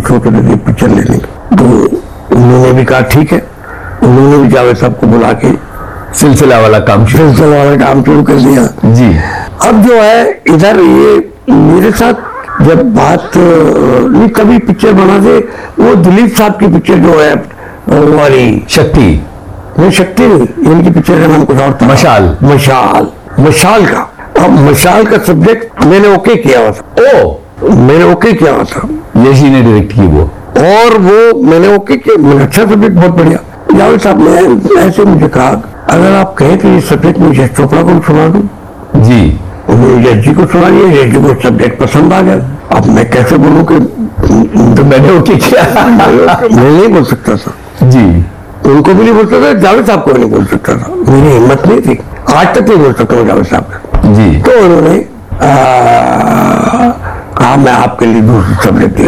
सोच रहे थे पिक्चर लेने की, तो उन्होंने भी कहा ठीक है। उन्होंने भी जावेद साहब को बुला के सिलसिला वाला काम शुरू कर दिया जी। अब जो है इधर ये मेरे साथ जब बात नहीं, कभी पिक्चर बना दे, वो दिलीप साहब की पिक्चर जो है वो वाली शक्ति, नहीं शक्ति नहीं, इनकी पिक्चर का नाम कुछ और था, मशाल का। अब मशाल का सब्जेक्ट मैंने ओके किया हुआ था, मैंने ओके किया हुआ था, यशी ने डायरेक्ट की वो, और वो मैंने ओके किया, मैंने अच्छा सब्जेक्ट, बहुत बढ़िया। जावेद साहब ने ऐसे मुझे कहा अगर आप कहें तो ये सब्जेक्ट मैं यश चोपड़ा को सुना दूं जी। उन्होंने यश जी को सुना दिया, यश जी को सब्जेक्ट पसंद आ गया। अब मैं कैसे बोलूं कि तो मैंने ओके किया मैं नहीं बोल सकता था जी, उनको भी नहीं बोल सकता, जावेद साहब को भी नहीं बोल सकता था, मेरी हिम्मत नहीं थी, आज तक नहीं बोल सकता हूँ जावेद साहब को जी। तो उन्होंने कहा मैं आपके लिए दूसरा सब्जेक्ट दे